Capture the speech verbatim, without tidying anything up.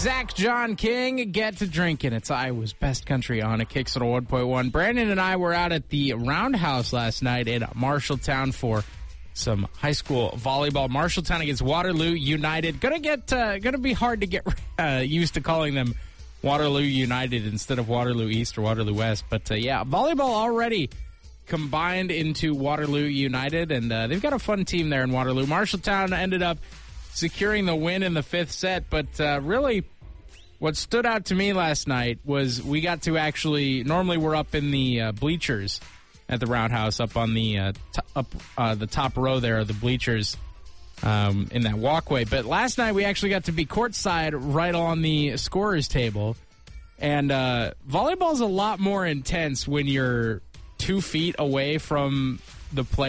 Zach John King, Get to Drinking. It's Iowa's best country on a Kicks at one point one. Brandon and I were out at the Roundhouse last night in Marshalltown for some high school volleyball. Marshalltown against Waterloo United. Gonna get, uh, gonna be hard to get uh, used to calling them Waterloo United instead of Waterloo East or Waterloo West. But uh, yeah, volleyball already combined into Waterloo United, and uh, they've got a fun team there in Waterloo. Marshalltown ended up securing the win in the fifth set, but uh, really what stood out to me last night was we got to actually, normally we're up in the uh, bleachers at the Roundhouse, up on the uh, t- up uh, the top row there of the bleachers um, in that walkway. But last night we actually got to be courtside right on the scorer's table. And uh, volleyball is a lot more intense when you're two feet away from the player.